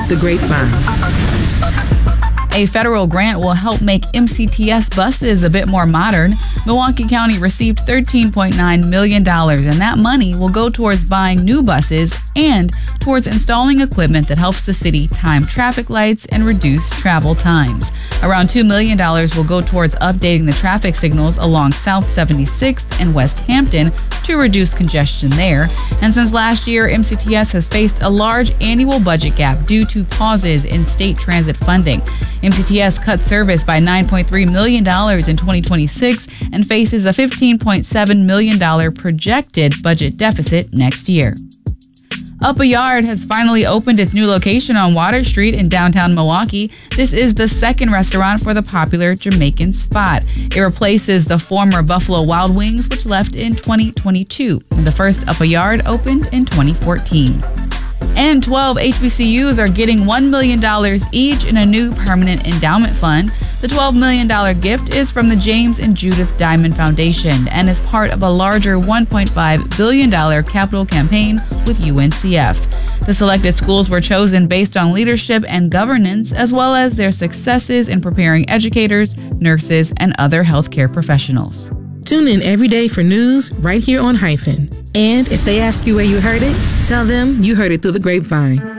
The Grapevine. A federal grant will help make MCTS buses a bit more modern. Milwaukee County received $13.9 million, and that money will go towards buying new buses and towards installing equipment that helps the city time traffic lights and reduce travel times. Around $2 million will go towards updating the traffic signals along South 76th and West Hampton to reduce congestion there. And since last year, MCTS has faced a large annual budget gap due to pauses in state transit funding. MCTS cut service by $9.3 million in 2026 and faces a $15.7 million projected budget deficit next year. Up a Yard has finally opened its new location on Water Street in downtown Milwaukee. This is the second restaurant for the popular Jamaican spot. It replaces the former Buffalo Wild Wings, which left in 2022. The first Up a Yard opened in 2014. And 12 HBCUs are getting $1 million each in a new permanent endowment fund. The $12 million gift is from the James and Judith Diamond Foundation and is part of a larger $1.5 billion capital campaign with UNCF. The selected schools were chosen based on leadership and governance, as well as their successes in preparing educators, nurses, and other healthcare professionals. Tune in every day for news right here on Hyphen. And if they ask you where you heard it, tell them you heard it through the grapevine.